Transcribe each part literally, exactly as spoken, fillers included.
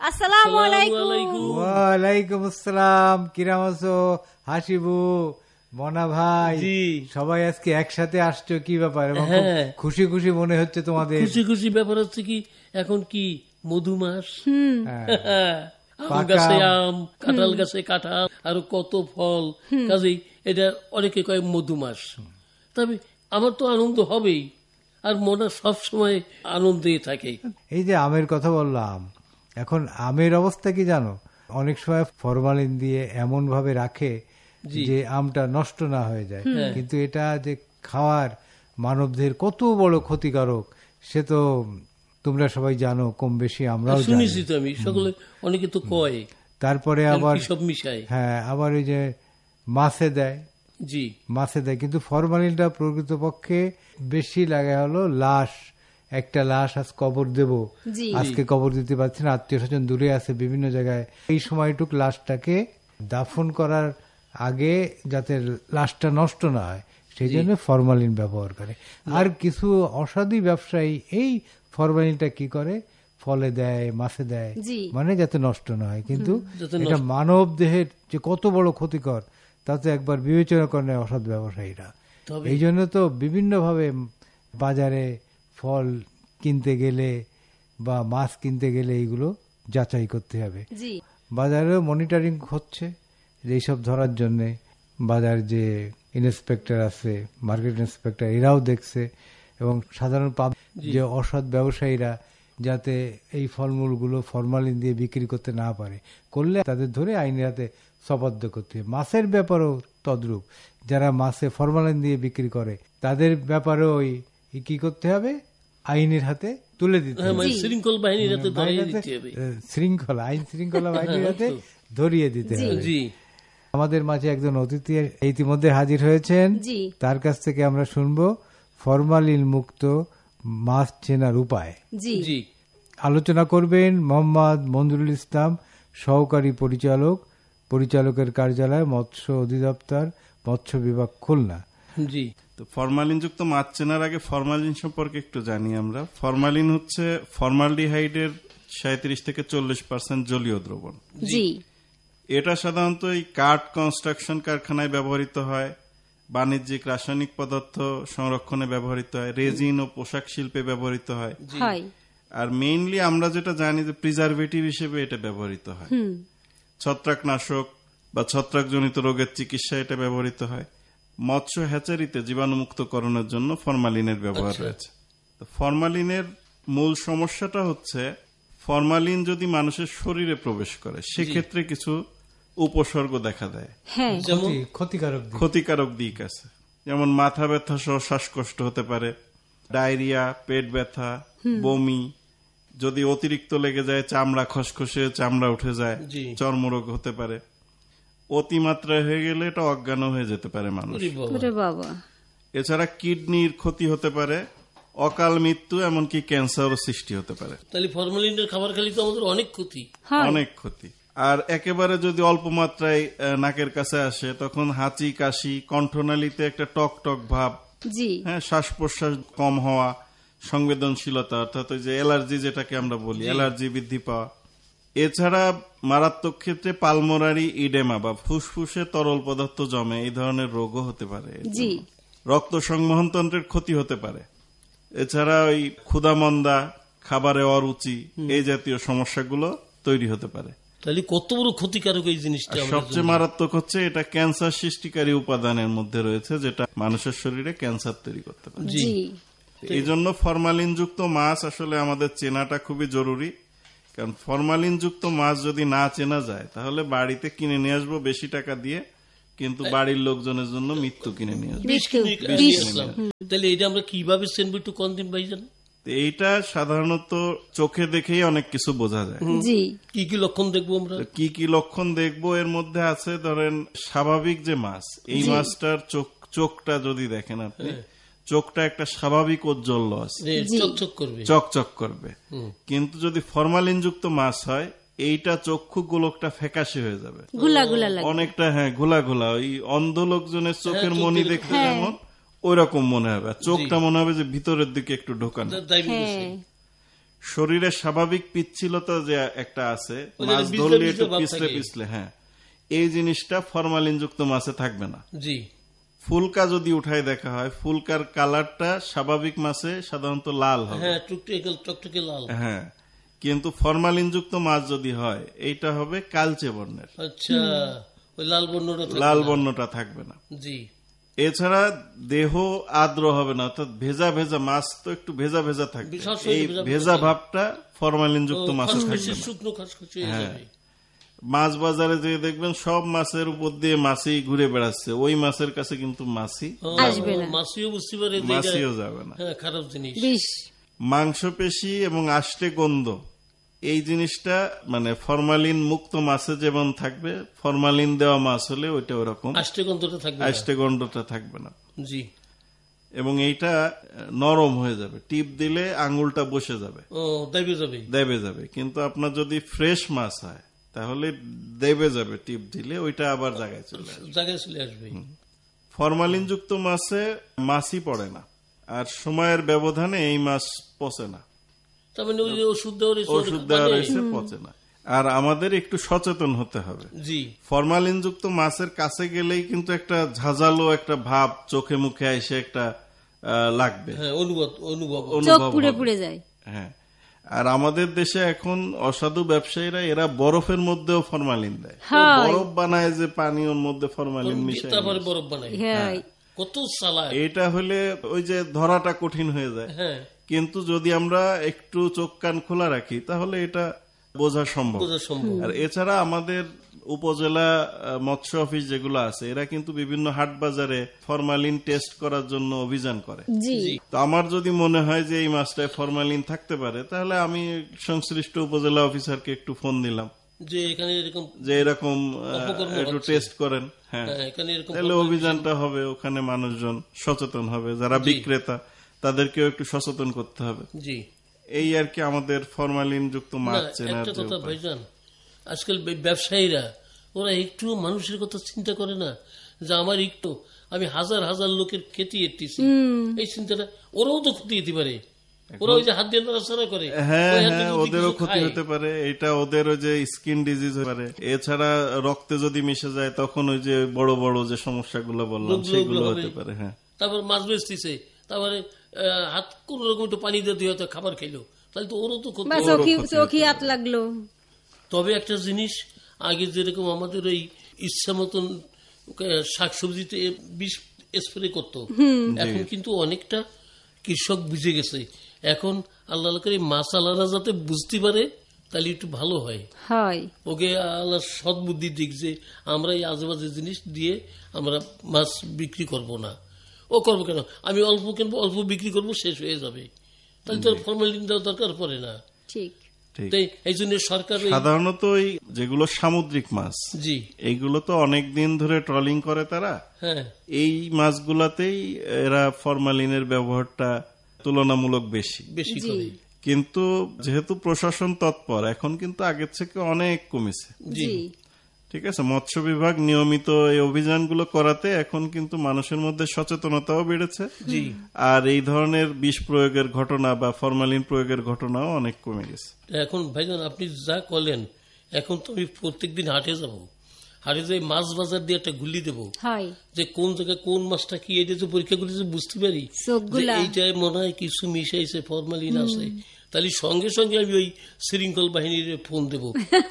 আসসালামু আলাইকুম। ওয়ালাইকুম আসসালাম। কিরাম আছো হাসিবু, মনা ভাই, সবাই আজকে একসাথে আসছো, কি ব্যাপার? খুশি খুশি মনে হচ্ছে তোমাদের? খুশি খুশি ব্যাপার হচ্ছে কি, এখন কি মধু মাস, আম গাছে আম, কাঁঠাল গাছে কাঁঠাল, আরো কত ফল, কাজেই এটা অনেকে কয় মধু মাস। তবে আমার তো আনন্দ হবেই, আর মনে সব সময় আনন্দে থাকে। এই যে আমের কথা বললাম, এখন আমের অবস্থা কি জানো? অনেক সময় ফরমালিন দিয়ে এমন ভাবে রাখে যে আমটা নষ্ট না হয়ে যায়, কিন্তু এটা যে খাওয়ার মানবদের কত বড় ক্ষতিকারক সে তো তোমরা সবাই জানো, কম বেশি আমরাও শুনেছি তো আমি, সকলে অনেকে তো কয়। তারপরে আবার সব মিশায়, হ্যাঁ, আবার ওই যে মাছে দেয়, জি মাছে দেয়, কিন্তু ফরমালিনটা প্রকৃতপক্ষে বেশি লাগে হলো লাশ, একটা লাশ আজ কবর দেব, আজকে কবর দিতে পারছি না, আত্মীয় স্বজন দূরে আছে বিভিন্ন জায়গায়, এই সময়টুক লাশটাকে দাফন করার আগে যাতে লাশটা নষ্ট না হয় সেই জন্য ফরমালিন ব্যবহার করে। আর কিছু অসাধু ব্যবসায়ী এই ফরমালিনটা কি করে, ফলে দেয়, মাছে দেয়, মানে যাতে নষ্ট না হয়, কিন্তু এটা মানব দেহের যে কত বড় ক্ষতিকর তা তো একবার বিবেচনা করে নেয় অসৎ ব্যবসায়ীরা। এই জন্য তো বিভিন্ন ভাবে বাজারে ফল কিনতে গেলে বা মাছ কিনতে গেলে এইগুলো যাচাই করতে হবে। বাজারেও মনিটরিং হচ্ছে এইসব ধরার জন্য, বাজার যে ইন্সপেক্টর আছে, মার্কেট ইন্সপেক্টর, এরাও দেখছে, এবং সাধারণ পাবলিক যে অসৎ ব্যবসায়ীরা যাতে এই ফলমূলগুলো ফরমালিন দিয়ে বিক্রি করতে না পারে, করলে তাদের ধরে আইনের হাতে সোপর্দ করতে হবে। মাছের ব্যাপারেও তদ্রূপ, যারা মাছে ফরমালিন দিয়ে বিক্রি করে তাদের ব্যাপারেও ওই কি করতে হবে, আইনের হাতে তুলে দিতে হবে, শৃঙ্খল বাহিনীর হাতে ধরিয়ে দিতে হবে, শৃঙ্খলা আইন শৃঙ্খলা বাহিনীর হাতে ধরিয়ে দিতে হবে। আমাদের মাঝে একজন অতিথি ইতিমধ্যে হাজির হয়েছেন, তার কাছ থেকে আমরা শুনবো ফরমালিন মুক্ত মাছ চেনার উপায়। আলোচনা করবেন মোহাম্মদ মঞ্জুরুল ইসলাম, সহকারী পরিচালক, পরিচালকের কার্যালয়, মৎস্য অধিদপ্তর, মৎস্য বিভাগ, খুলনা। জি, তো ফরমালিন যুক্ত মাছ চেনার আগে ফরমালিন সম্পর্কে একটু জানি আমরা। ফরমালিন হচ্ছে ফর্মালডিহাইডের সাঁত্রিশ থেকে চল্লিশ পার্সেন্ট জলীয় দ্রবণ। জি, এটা সাধারণত এই কাঠ কনস্ট্রাকশন কারখানায় ব্যবহৃত হয়, বাণিজ্যিক রাসায়নিক পদার্থ সংরক্ষণে ব্যবহৃত হয়, রেজিন ও পোশাক শিল্পে ব্যবহৃত হয়, আর মেইনলি আমরা যেটা জানি যে প্রিজারভেটিভ হিসেবে এটা ব্যবহৃত হয়। ছত্রাকনাশক বা ছত্রাকজনিত রোগের চিকিৎসা এটা ব্যবহৃত হয়। মৎস্য হ্যাচারিতে জীবাণুমুক্তকরণের জন্য ফরমালিনের ব্যবহার রয়েছে। তো ফরমালিনের মূল সমস্যাটা হচ্ছে, ফরমালিন যদি মানুষের শরীরে প্রবেশ করে সেক্ষেত্রে কিছু উপসর্গ দেখা দেয়, ক্ষতিকারক ক্ষতিকারক দিক আছে, যেমন মাথা ব্যথা সহ শ্বাসকষ্ট হতে পারে, ডায়রিয়া, পেট ব্যথা, বমি, যদি অতিরিক্ত লেগে যায় চামড়া খসখসে চামড়া উঠে যায়, চর্মরোগ হতে পারে, অতিমাত্রায় হয়ে গেলে এটা অজ্ঞান হয়ে যেতে পারে মানুষ। এছাড়া কিডনির ক্ষতি হতে পারে, অকাল মৃত্যু, এমনকি ক্যান্সারও সৃষ্টি হতে পারে। তাহলে ফরমালিনের খাবার খেলে তো আমাদের অনেক ক্ষতি, অনেক ক্ষতি। আর একেবারে যদি অল্প মাত্রায় নাকের কাছে আসে তখন হাঁচি, কাশি, কণ্ঠনালীতে একটা টক টক ভাব, হ্যাঁ, শ্বাস প্রশ্বাস কম হওয়া, সংবেদনশীলতা অর্থাৎ ওই যে অ্যালার্জি যেটাকে আমরা বলি, অ্যালার্জি বৃদ্ধি পাওয়া। এছাড়া মারাত্মক ক্ষেত্রে পালমোনারি ইডেমা বা ফুসফুসে তরল পদার্থ জমে, এই ধরনের রোগও হতে পারে। রক্ত সংবহন তন্ত্রের ক্ষতি হতে পারে। এছাড়া ওই ক্ষুধামন্দা, খাবারে অরুচি, এই জাতীয় সমস্যাগুলো তৈরি হতে পারে। তাহলে কত বড় ক্ষতিকারক এই জিনিসটা। সবচেয়ে মারাত্মক হচ্ছে এটা ক্যান্সার সৃষ্টিকারী উপাদানের মধ্যে রয়েছে, যেটা মানুষের শরীরে ক্যান্সার তৈরি করতে পারে। এই জন্য ফরমালিন যুক্ত মাছ আসলে আমাদের চেনাটা খুবই জরুরি, কারণ ফরমালিন যুক্ত মাছ যদি না চেনা যায় তাহলে বাড়িতে কিনে নিয়ে আসবো বেশি টাকা দিয়ে, কিন্তু বাড়ির লোকজনের জন্য মৃত্যু কিনে নিয়ে আসবো। তাহলে এটা আমরা কিভাবে চিনব একটু কোন দিন ভাইজান? এইটা সাধারণত চোখে দেখেই অনেক কিছু বোঝা যায়। কি কি লক্ষণ দেখবো আমরা? কি কি লক্ষণ দেখবো এর মধ্যে আছে, ধরেন স্বাভাবিক যে মাছ, এই মাছটার চোখ চোখটা যদি দেখেন আপনি, চোখটা একটা স্বাভাবিক ঔজ্জ্বল্য আছে, চকচক করবে। কিন্তু যদি ফরমালিন যুক্ত মাছ হয় এইটা চক্ষু গোলকটা ফ্যাকাশে হয়ে যাবে, অনেকটা, হ্যাঁ, ঘোলা ঘোলা, ওই অন্ধ লোকজনের চোখের মনি দেখতে যেমন ওই রকম মনে হবে, চোখটা মনে হবে যে ভিতরের দিকে একটু ঢোকানো। শরীরের স্বাভাবিক পিচ্ছিলতা যে একটা আছে, মাছ ধরলে একটু পিছলে পিছলে, হ্যাঁ, এই জিনিসটা ফরমালিন যুক্ত মাছে থাকবে না। জি, ফুলকা যদি উঠায় দেখা হয়, ফুলকার কালারটা স্বাভাবিক মাছে সাধারণত লাল হবে, হ্যাঁ, টুকটুকে লাল, হ্যাঁ, কিন্তু ফরমালিন যুক্ত মাছ যদি হয় এইটা হবে কালচে বর্ণের। আচ্ছা, ওই লাল বর্ণটা লাল বর্ণটা থাকবে না। জি, এছাড়া দেহ আর্দ্র হবে না, অর্থাৎ ভেজা ভেজা, মাছ তো একটু ভেজা ভেজা থাকবে, এই ভেজা ভাবটা ফরমালিন যুক্ত মাছে থাকবে না। হ্যাঁ, মাছ বাজারে যে দেখবেন সব মাছের উপর দিয়ে মাছি ঘুরে বেড়াচ্ছে, ওই মাছের কাছে কিন্তু মাছি আসবে না, মাছিও বুঝতে পারে, মাছিও যাবে না, খারাপ জিনিস। মাংসপেশি এবং আষ্টে গন্ধ এই জিনিসটা মানে ফরমালিন মুক্ত মাছে যেমন থাকবে, ফরমালিন দেওয়া মাছ হলে ওইটা ওরকম আষ্টে গন্ধটা থাকবে, আষ্টে গন্ধটা থাকবে না। জি, এবং এইটা নরম হয়ে যাবে, টিপ দিলে আঙ্গুলটা বসে যাবে, ও দেবে যাবে, দেবে যাবে। কিন্তু আপনার যদি ফ্রেশ মাছ হয় তাহলে দেবে যাবে, টিপ দিলে ওইটা আবার জায়গায় চলে আসবে, জায়গায় চলে আসবে। ফরমালিন যুক্ত মাছে মাছই পড়ে না, আর সময়ের ব্যবধানে এই মাছ পচে না, তার মানে ওই ওষুধ দেওয়া ওষুধ দেওয়া রয়েছে, পচে না। আর আমাদের একটু সচেতন হতে হবে। জি, ফরমালিন যুক্ত মাছের কাছে গেলেই কিন্তু একটা ঝাঁঝালো একটা ভাব চোখে মুখে এসে একটা লাগবে, অনুভব অনুভব চোখ পুড়ে পুড়ে যায়। হ্যাঁ, আর আমাদের দেশে এখন অসাধু ব্যবসায়ীরা এরা বরফের মধ্যেও ফরমালিন দেয়, বরফ বানায় যে পানির মধ্যে ফরমালিন মিশায়, তারপরে বরফ বানায়, কত চালাক। এটা হলে ওই যে ধরাটা কঠিন হয়ে যায়। হ্যাঁ, কিন্তু যদি আমরা একটু চোখ কান খোলা রাখি তাহলে এটা বোঝা সম্ভব। আর এছাড়া আমাদের উপজেলা মৎস্য অফিস যেগুলো আছে এরা কিন্তু বিভিন্ন হাট বাজারে ফরমালিন টেস্ট করার জন্য অভিযান করে। তো আমার যদি মনে হয় যে এই মাছটায় ফরমালিন থাকতে পারে তাহলে আমি সংশ্লিষ্ট উপজেলা অফিসারকে একটু ফোন দিলাম যে এখানে এরকম যে এরকম একটু টেস্ট করেন, হ্যাঁ, তাহলে অভিযানটা হবে, ওখানে মানুষজন সচেতন হবে, যারা বিক্রেতা তাদেরকেও একটু সচেতন করতে হবে। জি, এই আর কি আমাদের ফরমালিন যুক্ত মাছ চেনার কথা। ভাইজান, আজকাল ব্যবসায়ীরা ওরা একটু মানুষের কথা চিন্তা করে না, যে আমার একটু আমি হাজার হাজার লোকের ক্ষতি এটিছি, এই চিন্তাটা ওরাও তো ক্ষতি হতে পারে, ওরা ওই যে হাত দিয়ে নড়াচড়া করে, হ্যাঁ হ্যাঁ, ওদেরও ক্ষতি হতে পারে, এটা ওদের ওই যে স্কিন ডিজিজ হতে পারে। এছাড়া রক্তে যদি মিশে যায় তখন ওই যে বড় বড় যে সমস্যাগুলো বললাম সেগুলো হতে পারে। হ্যাঁ, তারপর মাছ বেচতেছে, তারপরে হাত কোন রকম একটু পানি দিয়ে হয়তো খাবার খেলো, তাহলে তো ওরও তো চোখে হাত লাগলো। তবে একটা জিনিস, আগে যেরকম আমাদের ওই ইচ্ছা মতন শাকসবজিতে বিষ স্প্রে করতো, এখন কিন্তু অনেকটা কৃষক বুঝে গেছে, এখন আল্লাহ করে মাছ আল্লাহরা যাতে বুঝতে পারে তাহলে একটু ভালো হয়, ওকে আল্লাহ সৎ বুদ্ধি দিক যে আমরা এই আজেবাজে জিনিস দিয়ে আমরা মাছ বিক্রি করব না। ও করবো কেন, আমি অল্প কিনবো, অল্প বিক্রি করবো, শেষ হয়ে যাবে, তাহলে তো ফরমালিন দেওয়ার দরকার পড়ে না। ঠিক, এই জন্য সরকার সাধারণত যেগুলো সামুদ্রিক মাছ, জি, এইগুলো তো অনেক দিন ধরে ট্রলিং করে তারা, হ্যাঁ, এই মাছগুলাতেই এরা ফরমালিনের ব্যবহারটা তুলনামূলক বেশি বেশি করে। কিন্তু যেহেতু প্রশাসন তৎপর, এখন কিন্তু আগের থেকে অনেক কমেছে। জি, ঠিক আছে, মৎস্য বিভাগ নিয়মিত এই অভিযানগুলো করাতে এখন কিন্তু মানুষের মধ্যে সচেতনতাও বেড়েছে। জি, আর এই ধরনের বিষ প্রয়োগের ঘটনা বা ফরমালিন প্রয়োগের ঘটনাও অনেক কমে গেছে। এখন ভাইজান আপনি যা করলেন, এখন তো আমি প্রত্যেকদিন হাটে যাব, হাটে যাই মাছ বাজার দিয়ে একটা গুলি দেবো, যে কোন জায়গায় কোন মাছটা কি, এটা যে পরীক্ষা করে বুঝতে পারি এইটাই মনে হয় কিছু মিশাইছে, ফরমালিন আছে, তাহলে সঙ্গে সঙ্গে আমি ওই শৃঙ্খল বাহিনীর ফোন দেবো,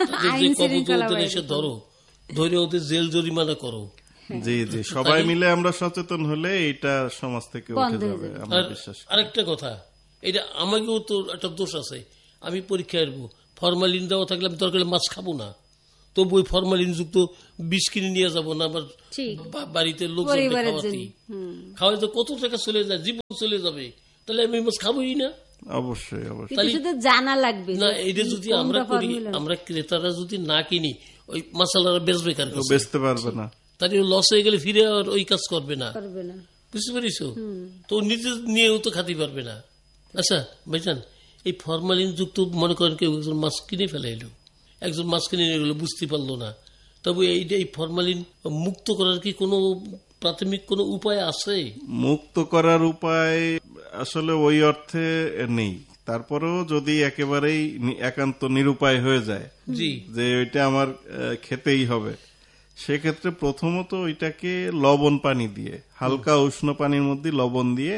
এসে ধরো, ধরে ওদের জেল জরিমানা করো। জি জি, সবাই মিলে আমরা সচেতন হলে এটা সমাজ থেকে উঠে যাবে। আরেকটা কথা, এটা আমাকেও তো একটা দোষ আছে, আমি পরীক্ষায় আসবো, ফরমালিন দেওয়া থাকলে আমি দরকার মাছ খাবো না, তবু ওই ফরমালিন যুক্ত বিষ কিনে নিয়ে যাবো না আমার বাড়িতে লোক খাওয়াতে, খাওয়াই তো কত টাকা চলে যায়, জীবন চলে যাবে, তাহলে আমি মাছ খাবোই না। অবশ্যই অবশ্যই জানা লাগবে না, এটা যদি আমরা করি, আমরা ক্রেতারা যদি না কিনি, ওই মশলারা বেচবে কার কাছে, বেচতে পারবে না, তাহলে লস হয়ে গেলে ফিরে আর ওই কাজ করবে না, বুঝতে পারিস, তো নিজে নিয়েও তো খাতে পারবে না। আচ্ছা ভাইজান, এই ফরমালিন যুক্ত মনে করেন কেউ একজন মাছ কিনে ফেলে এলো, একজন মাছ কিনে নিয়ে গেলো, বুঝতে পারলো না, তবে এইটা এই ফরমালিন মুক্ত করার কি কোনো প্রাথমিক কোনো উপায় আছে? মুক্ত করার উপায় আসলে ওই অর্থে নেই, তারপরেও যদি একেবারেই নি- একান্ত নিরুপায় হয়ে যায় জি যে ওইটা আমার আহ, খেতেই হবে, সেক্ষেত্রে প্রথমত ওইটাকে লবণ পানি দিয়ে, হালকা উষ্ণ পানির মধ্যে লবণ দিয়ে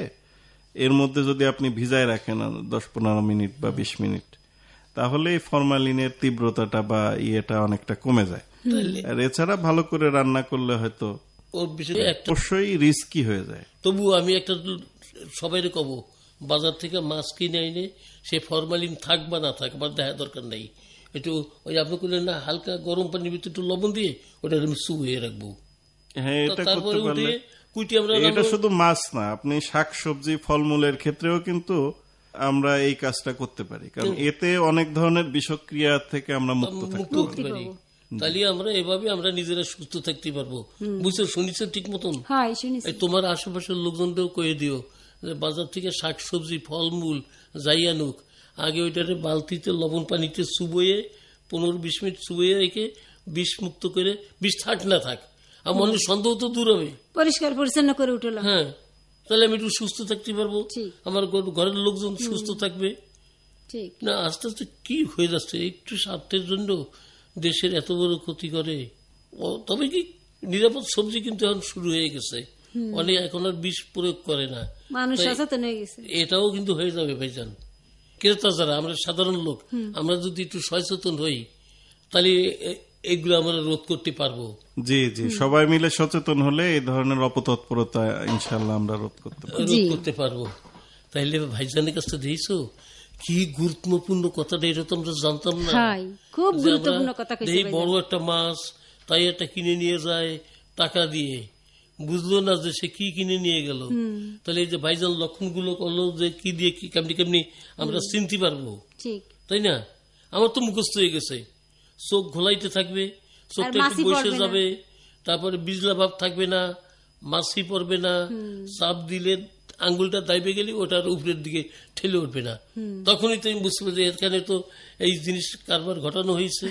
এর মধ্যে যদি আপনি ভিজায় রাখেন দশ পনেরো মিনিট বা বিশ মিনিট, তাহলে এই ফরমালিনের তীব্রতাটা বা ইয়েটা অনেকটা কমে যায়। আর এছাড়া ভালো করে রান্না করলে হয়তো ওর বিষয়ে একটা অবশ্যই রিস্কি হয়ে যায়। তবু আমি একটা সবাই কব, বাজার থেকে মাছ কিনে এনে সে ফরমালিন থাক বা না থাক আমার দেখা দরকার নাই, একটু ওই আপনি করলেন না হালকা গরম পানির ভিতরে একটু লবণ দিয়ে ওটা আমি শুয়ে রাখবো, হ্যাঁ, এটা তারপরে করতে উঠে পারলে। কুইটি আমরা এটা রান্না- শুধু মাছ না, আপনি শাক সবজি ফলমূলের ক্ষেত্রেও কিন্তু আমরা এই কাজটা করতে পারি, কারণ এতে অনেক ধরনের বিষক্রিয়া থেকে আমরা মুক্ত থাকতে মুক্ত পারি। হতে পারি। তাহলে আমরা এভাবে আমরা নিজেরা সুস্থ থাকতে পারবো। বুঝছো, শুনিছো ঠিক মতন? হয় শুনেছি। এই তোমার আশেপাশের লোকজনকেও কয়ে দিও যে বাজার থেকে শাক সবজি ফলমূল যাই আনুক, আগে ওইটারে বালতিতে লবণ পানিতে চুবয়ে পনেরো বিশ মিনিট চুবয়ে রেখে বিষ মুক্ত করে, বিষ থাক না থাক, আর মনে সন্দেহ তো দূর হবে। পরিষ্কার পরিচ্ছন্ন করে উঠলাম। হ্যাঁ, তাহলে আমি একটু সুস্থ থাকতে পারবো, ঠিক। আমার ঘর- ঘরের লোকজন সুস্থ থাকবে। ঠিক। না আস্তে আস্তে কি হয়ে যাচ্ছে, একটু স্বার্থের জন্য দেশের এত বড় ক্ষতি করে। ও, তবে কি নিরাপদ সবজি কিন্তু এখন শুরু হয়ে গেছে, অনেক এখন আর বিষ প্রয়োগ করে না, মানুষ তাই সচেতন হয়ে গেছে। এটাও কিন্তু হয়ে যাবে ভাইজান। ক্রেতা যারা আমরা সাধারণ লোক, আমরা যদি একটু সচেতন হই তাহলে এ- এগুলো আমরা রোধ করতে পারবো। জি জি, সবাই মিলে সচেতন হলে এই ধরনের অপতৎপরতা ইনশাল্লাহ আমরা রোধ করতে পারি। রোধ করতে পারবো। তাইলে ভাইজানের কাছে দিয়েছো কি গুরুত্বপূর্ণ কথাটা, এটা তো আমরা জানতাম না। হয়, খুব যে আমরা গুরুত্বপূর্ণ কথা কইছে এই ভাইজান। বড় একটা মাছ তাই একটা কিনে নিয়ে যায় টাকা দিয়ে, বুঝলো না যে সে কি কিনে নিয়ে গেল। তাহলে এই যে ভাইজান লক্ষণগুলো করলো যে কি দিয়ে কি কেমনি কেমনি আমরা চিনতে পারবো, ঠিক। তাই না? আমার তো মুখস্থ হয়ে গেছে, চোখ ঘোলাইতে থাকবে, চোখটা একটু মাছি বসে পড়বে না। যাবে, তারপরে বিজলা ভাব থাকবে না, মাছি পড়বে না, চাপ দিলে আঙ্গুলটা দাইবে গেলে ওটার উপরের দিকে ঠেলে উঠবে না। তখনই তো আমি বুঝতে পারছি এখানে তো এই জিনিস কারবার ঘটানো হয়েছে।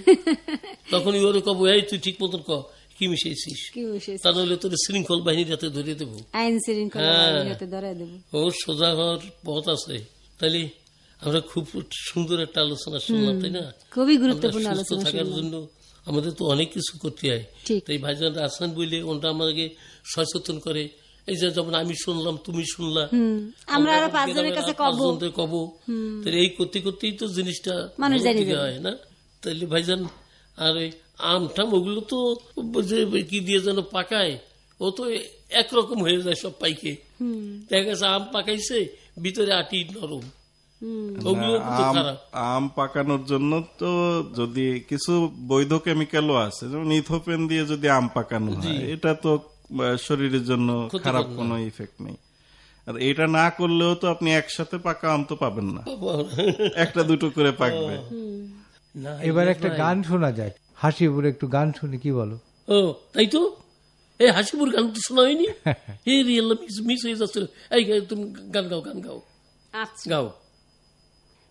তখনই ওরে কব, এই তুই ঠিক মতন ক কি মিশিয়েছিস, কি মিশিয়েছিস? তা নাহলে তোর শৃঙ্খল বাহিনীর হাতে ধরে দেবো। আইন শৃঙ্খলা হ্যাঁ। বাহিনীর হাতে ধরায় দেব। ওর সোজা হওয়ার পথ আছে। তাহলে আমরা খুব সুন্দর একটা আলোচনা শুনলাম, তাই না? খুবই আমরা গুরুত্বপূর্ণ সুস্থ আলোচনা থাকার শুনলাম। জন্য আমাদের তো অনেক কিছু করতে হয়। ঠিক। তাই ভাইজান আসেন বলে ওটা আমাদেরকে সচেতন করে। এই যে যেমন আমি শুনলাম, তুমি শুনলা, আমরা আরো পাঁচজনের কাছে কব। পাঁচজনদের কব। তাহলে এই করতে করতেই তো জিনিসটা মানুষ ভালো জানিয়ে দিকে যাবে। হয় না? তাহলে ভাইজান আর ওই আম টাম ওগুলো তো যে কি দিয়ে যেন পাকায়, ও তো একরকম হয়ে যায় সব পাইকে। দেখা গেছে আম পাকাইছে ভিতরে আটি নরম, ওগুলো কিন্তু আম খারাপ। আম পাকানোর জন্য তো যদি কিছু বৈধ কেমিক্যালও আছে, যেমন ইথোপেন দিয়ে যদি আম পাকানো হয়, এটা তো আহ, শরীরের জন্য ক্ষতিকর খারাপ না। কোনো ইফেক্ট নেই। আর এটা না করলেও তো আপনি একসাথে পাকা আম তো পাবেন না, একটা দুটো করে পাকবে। না, এবার এই একটা ভাই। গান শোনা যাক, হাসিপুর একটু গান শুনি, কি বলো? ও তাই তো, এই হাসিপুর গান তো শোনা হয়নি। এই রিয়েল মিস মিস হয়ে যাচ্ছে। এই তুমি গান গাও, গান গাও, আচ্ছা। গাও।